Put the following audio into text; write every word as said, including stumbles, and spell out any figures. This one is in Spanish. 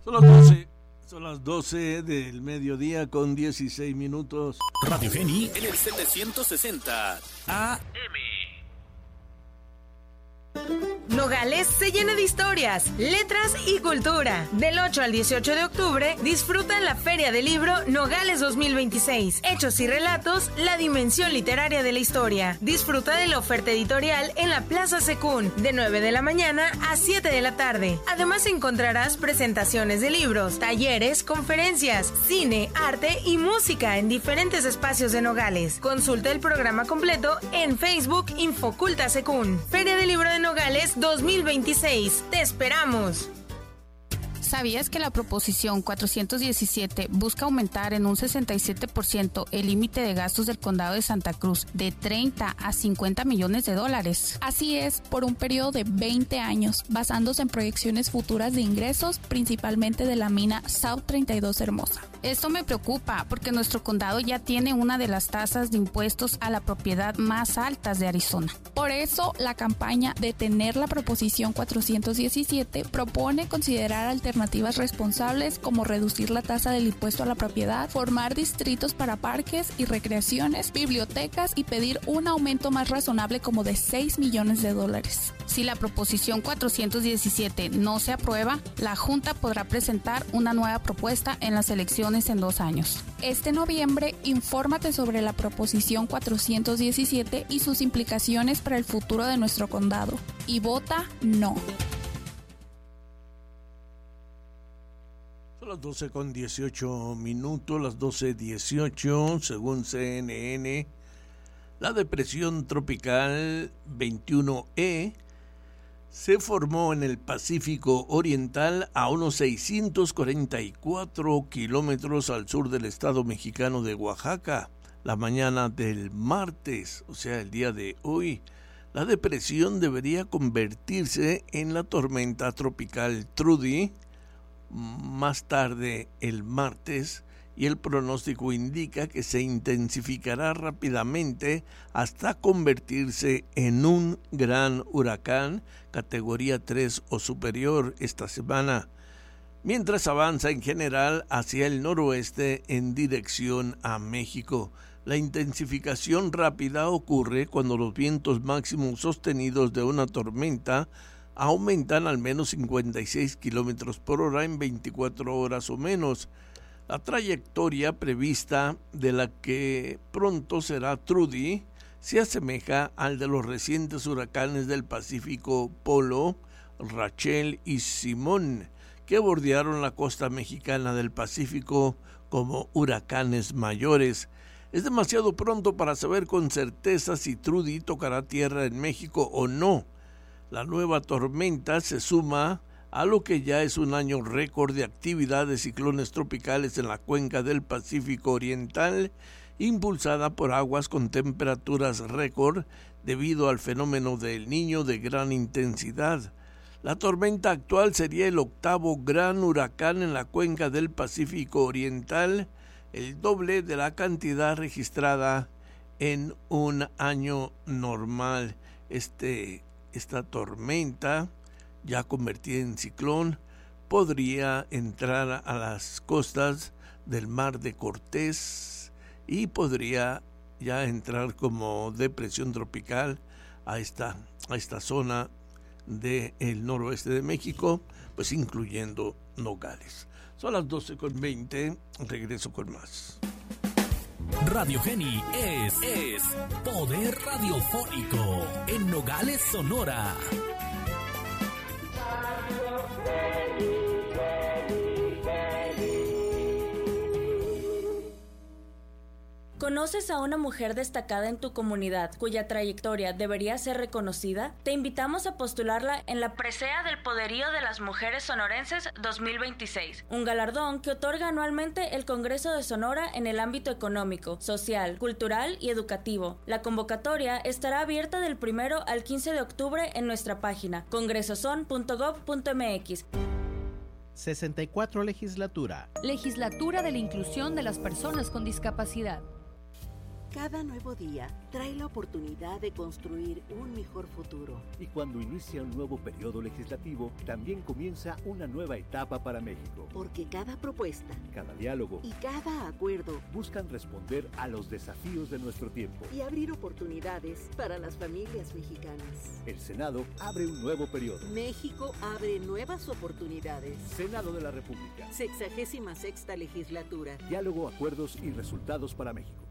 Son las doce, son las doce del mediodía con dieciséis minutos. Radio Geni en el setecientos sesenta A M. Nogales se llena de historias, letras y cultura. Del ocho al dieciocho de octubre, disfruta en la Feria del Libro Nogales dos mil veintiséis. Hechos y relatos, la dimensión literaria de la historia. Disfruta de la oferta editorial en la Plaza Secún, de nueve de la mañana a siete de la tarde. Además encontrarás presentaciones de libros, talleres, conferencias, cine, arte y música en diferentes espacios de Nogales. Consulta el programa completo en Facebook Infoculta Secún. Feria del Libro de Nogales dos mil veintiséis. ¡Te esperamos! ¿Sabías que la proposición cuatrocientos diecisiete busca aumentar en un sesenta y siete por ciento el límite de gastos del condado de Santa Cruz de treinta a cincuenta millones de dólares? Así es, por un periodo de veinte años, basándose en proyecciones futuras de ingresos, principalmente de la mina South treinta y dos Hermosa. Esto me preocupa porque nuestro condado ya tiene una de las tasas de impuestos a la propiedad más altas de Arizona. Por eso, la campaña Detener la proposición cuatrocientos diecisiete propone considerar alternativas alternativas responsables como reducir la tasa del impuesto a la propiedad, formar distritos para parques y recreaciones, bibliotecas y pedir un aumento más razonable como de seis millones de dólares. Si la proposición cuatrocientos diecisiete no se aprueba, la Junta podrá presentar una nueva propuesta en las elecciones en dos años. Este noviembre, infórmate sobre la proposición cuatrocientos diecisiete y sus implicaciones para el futuro de nuestro condado. Y vota no. Son las doce con dieciocho minutos, las doce dieciocho, según C N N. La depresión tropical veintiuno E se formó en el Pacífico Oriental a unos seiscientos cuarenta y cuatro kilómetros al sur del estado mexicano de Oaxaca, la mañana del martes, o sea, el día de hoy. La depresión debería convertirse en la tormenta tropical Trudy más tarde el martes, y el pronóstico indica que se intensificará rápidamente hasta convertirse en un gran huracán categoría tres o superior esta semana, mientras avanza en general hacia el noroeste en dirección a México. La intensificación rápida ocurre cuando los vientos máximos sostenidos de una tormenta aumentan al menos cincuenta y seis kilómetros por hora en veinticuatro horas o menos. La trayectoria prevista de la que pronto será Trudy se asemeja al de los recientes huracanes del Pacífico Polo, Rachel y Simón, que bordearon la costa mexicana del Pacífico como huracanes mayores. Es demasiado pronto para saber con certeza si Trudy tocará tierra en México o no. La nueva tormenta se suma a lo que ya es un año récord de actividad de ciclones tropicales en la cuenca del Pacífico Oriental, impulsada por aguas con temperaturas récord debido al fenómeno del Niño de gran intensidad. La tormenta actual sería el octavo gran huracán en la cuenca del Pacífico Oriental, el doble de la cantidad registrada en un año normal. Este Esta tormenta, ya convertida en ciclón, podría entrar a las costas del Mar de Cortés y podría ya entrar como depresión tropical a esta, a esta zona del noroeste de México, pues incluyendo Nogales. Son las doce con veinte, regreso con más. Radio Geni es, es poder radiofónico en Nogales, Sonora. ¿Conoces a una mujer destacada en tu comunidad cuya trayectoria debería ser reconocida? Te invitamos a postularla en la Presea del Poderío de las Mujeres Sonorenses dos mil veintiséis, un galardón que otorga anualmente el Congreso de Sonora en el ámbito económico, social, cultural y educativo. La convocatoria estará abierta del primero al quince de octubre en nuestra página congresoson punto gob punto mx. sesenta y cuatro Legislatura. Legislatura de la Inclusión de las Personas con Discapacidad. Cada nuevo día trae la oportunidad de construir un mejor futuro. Y cuando inicia un nuevo periodo legislativo, también comienza una nueva etapa para México. Porque cada propuesta, cada diálogo y cada acuerdo buscan responder a los desafíos de nuestro tiempo y abrir oportunidades para las familias mexicanas. El Senado abre un nuevo periodo. México abre nuevas oportunidades. Senado de la República. Sexagésima sexta legislatura. Diálogo, acuerdos y resultados para México.